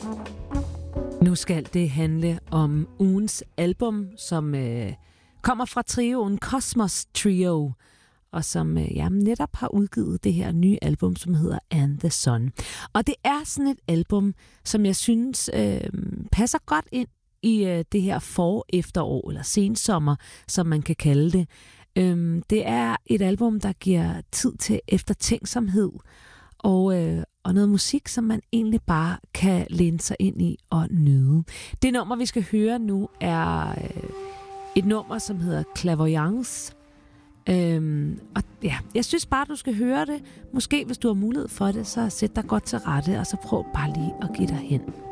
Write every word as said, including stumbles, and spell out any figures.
Nu skal det handle om ugens album, som øh, kommer fra trioen Cosmos Trio, og som øh, ja, netop har udgivet det her nye album, som hedder And the Sun. Og det er sådan et album, som jeg synes øh, passer godt ind i øh, det her for-efterår, eller sensommer, som man kan kalde det. Øh, det er et album, der giver tid til eftertænksomhed, og, øh, og noget musik, som man egentlig bare kan læne sig ind i og nyde. Det nummer, vi skal høre nu, er øh, et nummer, som hedder Clairvoyance. Øhm, og ja, jeg synes bare, du skal høre det. Måske, hvis du har mulighed for det, så sæt dig godt til rette, og så prøv bare lige at give dig hen.